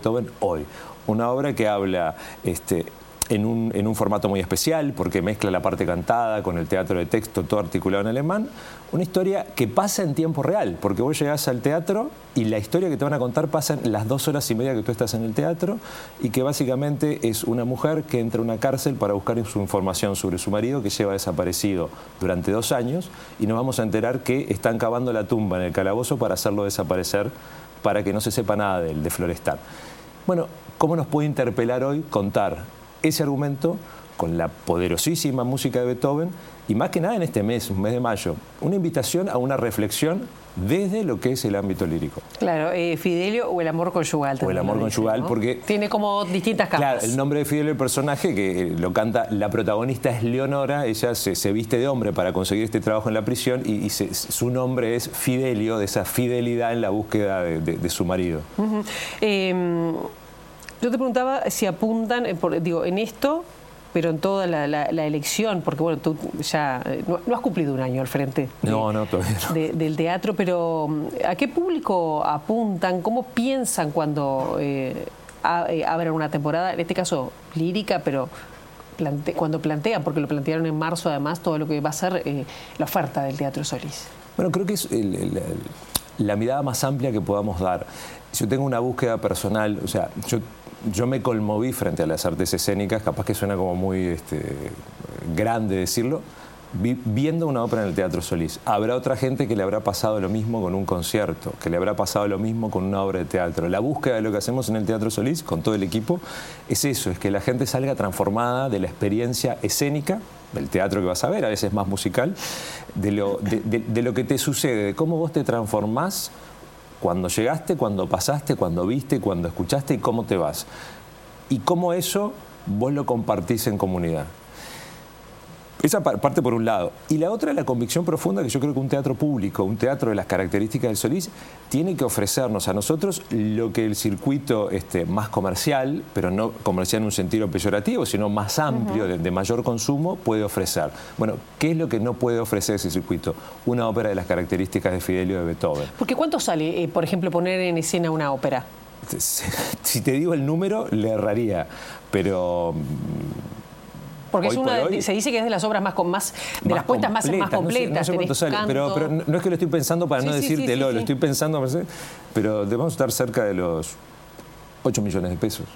Beethoven hoy. Una obra que habla en un formato muy especial, porque mezcla la parte cantada con el teatro de texto, todo articulado en alemán. Una historia que pasa en tiempo real, porque vos llegás al teatro y la historia que te van a contar pasa en las 2 horas y media que tú estás en el teatro, y que básicamente es una mujer que entra a una cárcel para buscar su información sobre su marido, que lleva desaparecido durante 2 años, y nos vamos a enterar que están cavando la tumba en el calabozo para hacerlo desaparecer, para que no se sepa nada de él, de Florestan. Bueno, ¿cómo nos puede interpelar hoy contar ese argumento con la poderosísima música de Beethoven, y más que nada en este mes, un mes de mayo, una invitación a una reflexión desde lo que es el ámbito lírico? Claro, Fidelio o el amor conyugal. O el amor conyugal, ¿no? Porque tiene como distintas capas. Claro, el nombre de Fidelio, el personaje que lo canta, la protagonista es Leonora, ella se viste de hombre para conseguir este trabajo en la prisión, y su nombre es Fidelio, de esa fidelidad en la búsqueda de su marido. Yo te preguntaba si apuntan, en esto, pero en toda la elección, porque bueno, tú ya no has cumplido un año al frente todavía no. Del teatro, pero ¿a qué público apuntan? ¿Cómo piensan cuando abren una temporada, en este caso lírica, pero cuando plantean, porque lo plantearon en marzo además, todo lo que va a ser la oferta del Teatro Solís? Bueno, creo que es la mirada más amplia que podamos dar. Yo tengo una búsqueda personal, o sea, yo me conmoví frente a las artes escénicas, capaz que suena como muy grande decirlo, viendo una ópera en el Teatro Solís. Habrá otra gente que le habrá pasado lo mismo con un concierto, que le habrá pasado lo mismo con una obra de teatro. La búsqueda de lo que hacemos en el Teatro Solís, con todo el equipo, es eso, es que la gente salga transformada de la experiencia escénica, del teatro que vas a ver, a veces más musical, de lo que te sucede, de cómo vos te transformás cuando llegaste, cuando pasaste, cuando viste, cuando escuchaste, y cómo te vas. Y cómo eso vos lo compartís en comunidad. Esa parte por un lado. Y la otra es la convicción profunda que yo creo que un teatro público, un teatro de las características del Solís, tiene que ofrecernos a nosotros lo que el circuito más comercial, pero no comercial en un sentido peyorativo, sino más amplio, de mayor consumo, puede ofrecer. Bueno, ¿qué es lo que no puede ofrecer ese circuito? Una ópera de las características de Fidelio de Beethoven. Porque ¿cuánto sale, por ejemplo, poner en escena una ópera? Si te digo el número, le erraría, pero... Porque se dice que es de las obras más de las puestas más completas. No sé cuánto sale, pero no es que lo estoy pensando para no decírtelo, lo estoy pensando, pero debemos estar cerca de los 8 millones de pesos.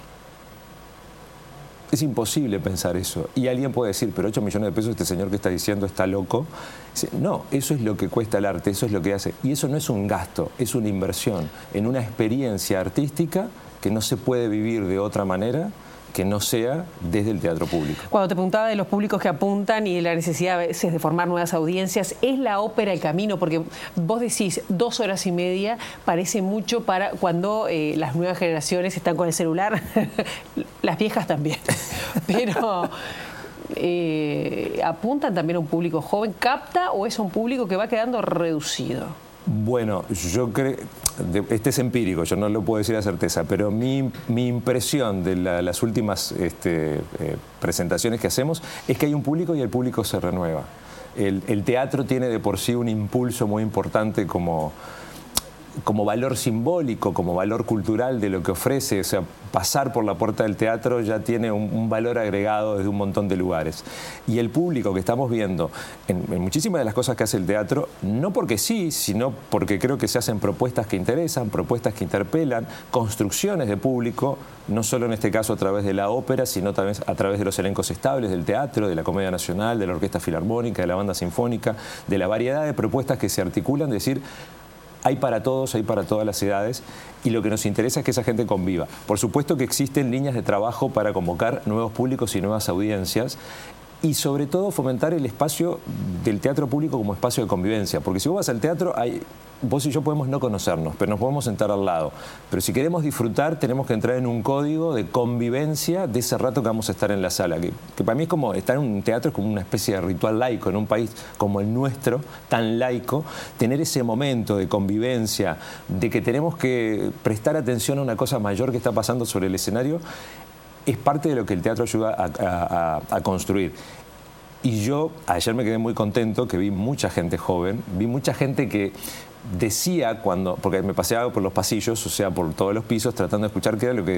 Es imposible pensar eso. Y alguien puede decir, pero 8 millones de pesos, este señor que está diciendo está loco. No, eso es lo que cuesta el arte, eso es lo que hace. Y eso no es un gasto, es una inversión en una experiencia artística que no se puede vivir de otra manera que no sea desde el teatro público. Cuando te preguntaba de los públicos que apuntan y la necesidad a veces de formar nuevas audiencias, ¿es la ópera el camino? Porque vos decís 2 horas y media, parece mucho para cuando las nuevas generaciones están con el celular, las viejas también, pero ¿apuntan también a un público joven? ¿Capta o es un público que va quedando reducido? Bueno, yo creo, este es empírico, yo no lo puedo decir a certeza, pero mi impresión de las últimas presentaciones que hacemos es que hay un público y el público se renueva. El teatro tiene de por sí un impulso muy importante como valor simbólico, como valor cultural de lo que ofrece. O sea, pasar por la puerta del teatro ya tiene un valor agregado desde un montón de lugares. Y el público que estamos viendo en muchísimas de las cosas que hace el teatro, no porque sí, sino porque creo que se hacen propuestas que interesan, propuestas que interpelan, construcciones de público, no solo en este caso a través de la ópera, sino también a través de los elencos estables del teatro, de la Comedia Nacional, de la Orquesta Filarmónica, de la Banda Sinfónica, de la variedad de propuestas que se articulan, decir, hay para todos, hay para todas las edades, y lo que nos interesa es que esa gente conviva. Por supuesto que existen líneas de trabajo para convocar nuevos públicos y nuevas audiencias, y sobre todo fomentar el espacio del teatro público como espacio de convivencia, porque si vos vas al teatro, vos y yo podemos no conocernos, pero nos podemos sentar al lado. Pero si queremos disfrutar, tenemos que entrar en un código de convivencia de ese rato que vamos a estar en la sala, que para mí es como estar en un teatro, es como una especie de ritual laico, en un país como el nuestro, tan laico, tener ese momento de convivencia, de que tenemos que prestar atención a una cosa mayor que está pasando sobre el escenario, es parte de lo que el teatro ayuda a construir. Y yo ayer me quedé muy contento que vi mucha gente joven, vi mucha gente que decía porque me paseaba por los pasillos, o sea, por todos los pisos, tratando de escuchar qué era lo que